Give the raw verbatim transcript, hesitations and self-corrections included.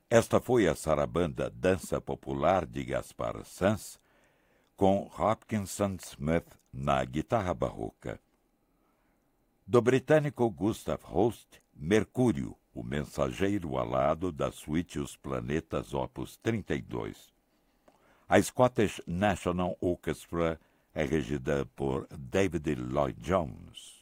Esta foi a sarabanda Dança Popular de Gaspar Sanz, com Hopkinson Smith na guitarra barroca. Do britânico Gustav Holst, Mercúrio, o mensageiro alado da suíte Os Planetas Opus trinta e dois. A Scottish National Orchestra é regida por David Lloyd Jones.